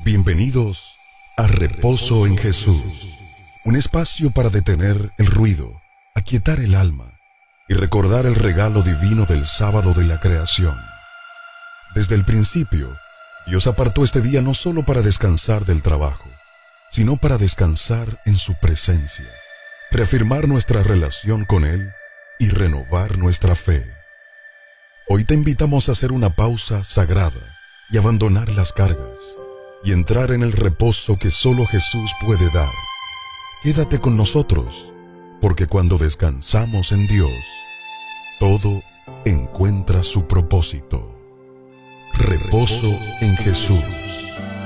Bienvenidos a Reposo en Jesús, un espacio para detener el ruido, aquietar el alma y recordar el regalo divino del sábado de la creación. Desde el principio, Dios apartó este día no solo para descansar del trabajo, sino para descansar en su presencia, reafirmar nuestra relación con Él y renovar nuestra fe. Hoy te invitamos a hacer una pausa sagrada y abandonar las cargas y entrar en el reposo que solo Jesús puede dar. Quédate con nosotros, porque cuando descansamos en Dios, todo encuentra su propósito. Reposo en Jesús.